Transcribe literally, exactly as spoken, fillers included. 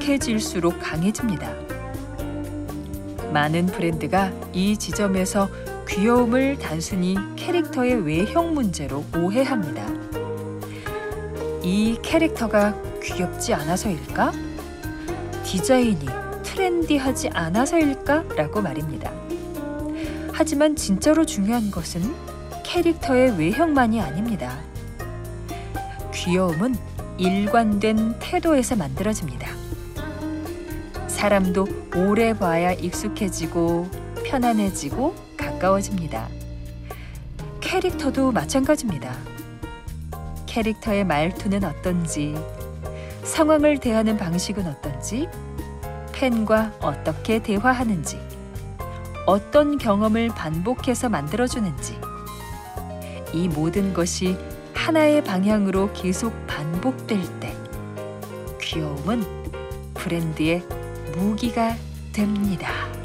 익숙해질수록 강해집니다. 많은 브랜드가 이 지점에서 귀여움을 단순히 캐릭터의 외형 문제로 오해합니다. 이 캐릭터가 귀엽지 않아서일까? 디자인이 트렌디하지 않아서일까? 라고 말입니다. 하지만 진짜로 중요한 것은 캐릭터의 외형만이 아닙니다. 귀여움은 일관된 태도에서 만들어집니다. 사람도 오래 봐야 익숙해지고 편안해지고 가까워집니다. 캐릭터도 마찬가지입니다. 캐릭터의 말투는 어떤지, 상황을 대하는 방식은 어떤지, 팬과 어떻게 대화하는지, 어떤 경험을 반복해서 만들어주는지, 이 모든 것이 하나의 방향으로 계속 반복될 때 귀여움은 브랜드의 무기가 됩니다.